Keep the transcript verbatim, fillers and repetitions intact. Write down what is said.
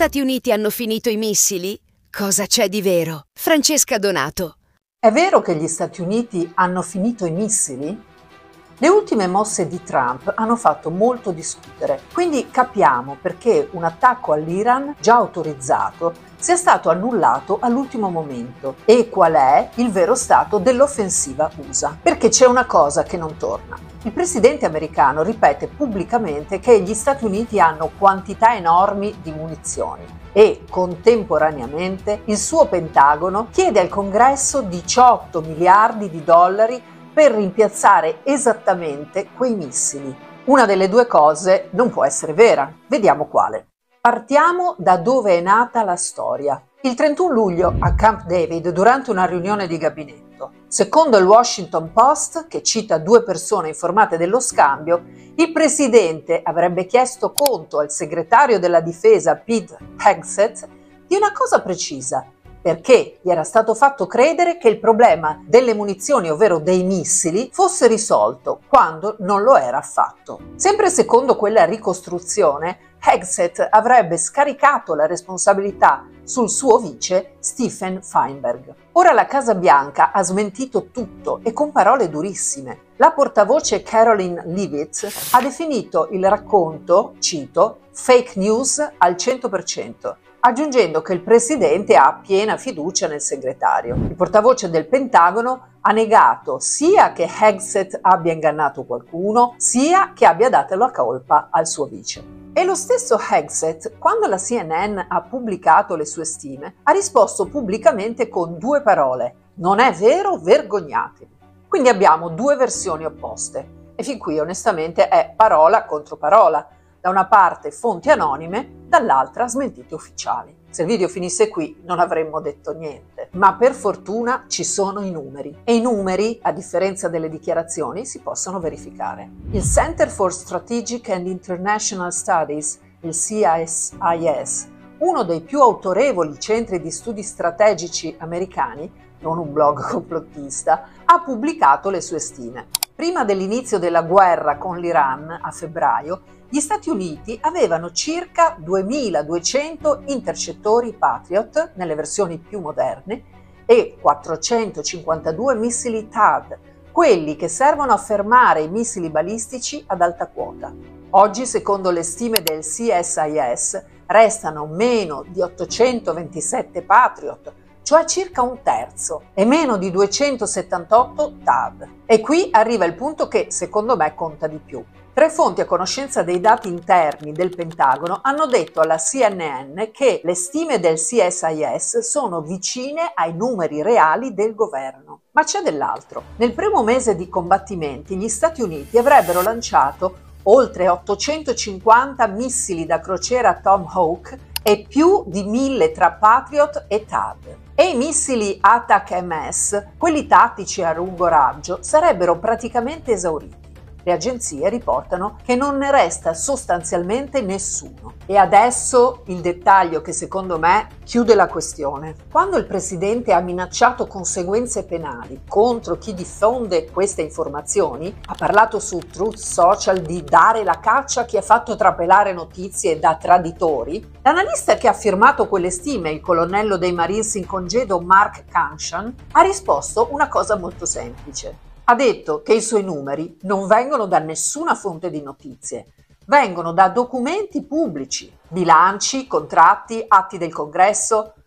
Stati Uniti hanno finito i missili? Cosa c'è di vero? Francesca Donato. È vero che gli Stati Uniti hanno finito i missili? Le ultime mosse di Trump hanno fatto molto discutere, quindi capiamo perché un attacco all'Iran, già autorizzato, sia stato annullato all'ultimo momento e qual è il vero stato dell'offensiva U S A. Perché c'è una cosa che non torna. Il presidente americano ripete pubblicamente che gli Stati Uniti hanno quantità enormi di munizioni e, contemporaneamente, il suo Pentagono chiede al Congresso diciotto miliardi di dollari per rimpiazzare esattamente quei missili. Una delle due cose non può essere vera. Vediamo quale. Partiamo da dove è nata la storia. Il trentuno luglio a Camp David, durante una riunione di gabinetto. Secondo il Washington Post, che cita due persone informate dello scambio, il presidente avrebbe chiesto conto al segretario della difesa Pete Hegseth di una cosa precisa, perché gli era stato fatto credere che il problema delle munizioni, ovvero dei missili, fosse risolto, quando non lo era affatto. Sempre secondo quella ricostruzione, Hegseth avrebbe scaricato la responsabilità sul suo vice Stephen Feinberg. Ora la Casa Bianca ha smentito tutto e con parole durissime. La portavoce Caroline Leavitt ha definito il racconto, cito, fake news al cento per cento. Aggiungendo che il presidente ha piena fiducia nel segretario. Il portavoce del Pentagono ha negato sia che Hegseth abbia ingannato qualcuno, sia che abbia dato la colpa al suo vice. E lo stesso Hegseth, quando la C N N ha pubblicato le sue stime, ha risposto pubblicamente con due parole: non è vero, vergognatevi. Quindi abbiamo due versioni opposte e fin qui onestamente è parola contro parola. Da una parte fonti anonime, dall'altra smentite ufficiali. Se il video finisse qui non avremmo detto niente, ma per fortuna ci sono i numeri e i numeri, a differenza delle dichiarazioni, si possono verificare. Il Center for Strategic and International Studies, il C S I S, uno dei più autorevoli centri di studi strategici americani, non un blog complottista, ha pubblicato le sue stime. Prima dell'inizio della guerra con l'Iran, a febbraio, gli Stati Uniti avevano circa duemiladuecento intercettori Patriot, nelle versioni più moderne, e quattrocentocinquantadue missili T A D, quelli che servono a fermare i missili balistici ad alta quota. Oggi, secondo le stime del C S I S, restano meno di ottocentoventisette Patriot, cioè circa un terzo, e meno di duecentosettantotto T A D. E qui arriva il punto che, secondo me, conta di più. Tre fonti a conoscenza dei dati interni del Pentagono hanno detto alla C N N che le stime del C S I S sono vicine ai numeri reali del governo. Ma c'è dell'altro. Nel primo mese di combattimenti gli Stati Uniti avrebbero lanciato oltre ottocentocinquanta missili da crociera Tomahawk e più di mille tra Patriot e T A D. E i missili ATAC-M S, quelli tattici a lungo raggio, sarebbero praticamente esauriti. Le agenzie riportano che non ne resta sostanzialmente nessuno. E adesso il dettaglio che secondo me chiude la questione. Quando il presidente ha minacciato conseguenze penali contro chi diffonde queste informazioni, ha parlato su Truth Social di dare la caccia a chi ha fatto trapelare notizie da traditori, l'analista che ha firmato quelle stime, il colonnello dei Marines in congedo Mark Canshan, ha risposto una cosa molto semplice. Ha detto che i suoi numeri non vengono da nessuna fonte di notizie, vengono da documenti pubblici, bilanci, contratti, atti del Congresso.